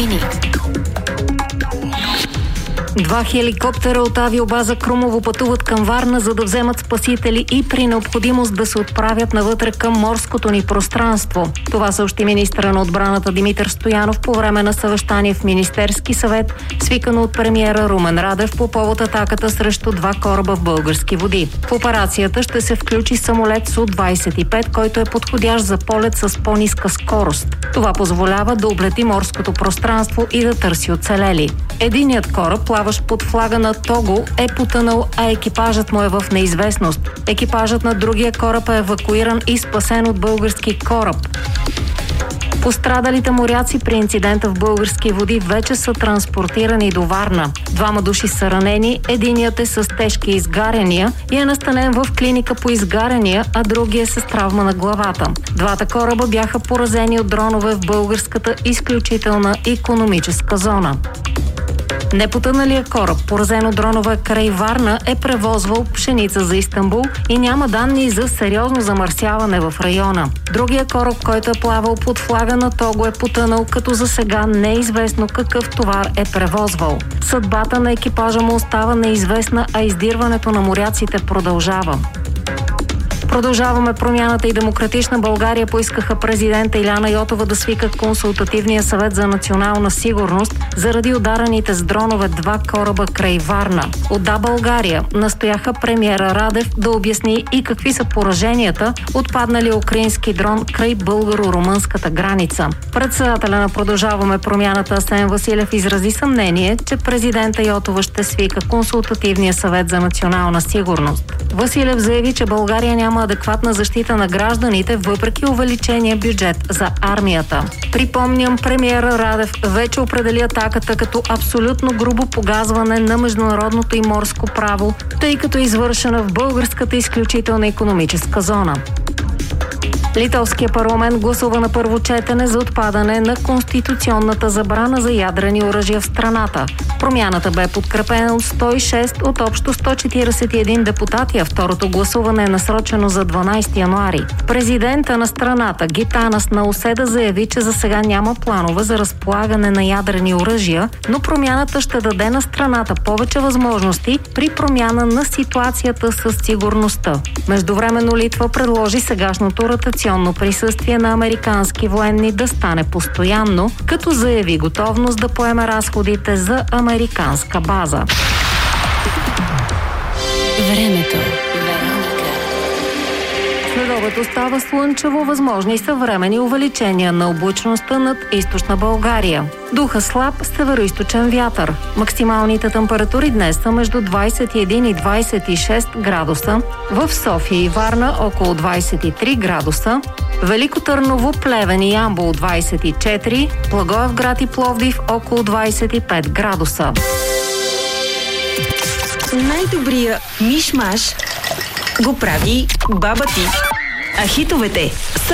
новини. 2 хеликоптера от авиобаза Крумово пътуват към Варна, за да вземат спасители и при необходимост да се отправят навътре към морското ни пространство. Това съобщи министъра на отбраната Димитър Стоянов по време на съвещание в Министерски съвет, свикано от премиера Румен Радев по повод атаката срещу 2 кораба в български води. В операцията ще се включи самолет Су-25, който е подходящ за полет с по-ниска скорост. Това позволява да облети морското пространство и да търси оцелели. Единият кораб, плаващ под флага на Того, е потънал, а екипажът му е в неизвестност. Екипажът на другия кораб е евакуиран и спасен от български кораб. Пострадалите моряци при инцидента в български води вече са транспортирани до Варна. 2 души са ранени, единият е с тежки изгаряния и е настанен в клиника по изгаряния, а другият е с травма на главата. 2 кораба бяха поразени от дронове в българската изключителна икономическа зона. Непотъналият кораб, поразен от дронове край Варна, е превозвал пшеница за Истанбул и няма данни за сериозно замърсяване в района. Другия кораб, който е плавал под флага на Того, е потънал, като за сега не е известно какъв товар е превозвал. Съдбата на екипажа му остава неизвестна, а издирването на моряците продължава. Продължаваме промяната и Демократична България поискаха президента Иляна Йотова да свика консултативния съвет за национална сигурност заради ударените с дронове 2 кораба край Варна. От Да, България настояха премиера Радев да обясни и какви са пораженията от падналия украински дрон край българо-румънската граница. Председателя на Продължаваме промяната Асен Василев изрази съмнение, че президента Йотова ще свика консултативния съвет за национална сигурност. Василев заяви, че България няма адекватна защита на гражданите, въпреки увеличения бюджет за армията. Припомням, премиера Радев вече определи атаката като абсолютно грубо погазване на международното и морско право, тъй като е извършена в българската изключителна икономическа зона. Литовския парламент гласува на първо четене за отпадане на конституционната забрана за ядрени оръжия в страната. Промяната бе подкрепена от 106 от общо 141 депутати, а второто гласуване е насрочено за 12 януари. Президента на страната Гитанас Науседа заяви, че за сега няма планове за разполагане на ядрени оръжия, но промяната ще даде на страната повече възможности при промяна на ситуацията със сигурността. Междувременно Литва предложи сегашното ротационно присъствие на американски военни да стане постоянно, като заяви готовност да поеме разходите за американска база. Времето. Следобед остава слънчево, възможни съвременни увеличения на облачността над източна България. Духа слаб североизточен вятър. Максималните температури днес са между 21 и 26 градуса. В София и Варна около 23 градуса. Велико Търново, Плевен и Ямбол 24. Благоевград и Пловдив около 25 градуса. Най-добрия миш-маш го прави баба ти. А хитовете са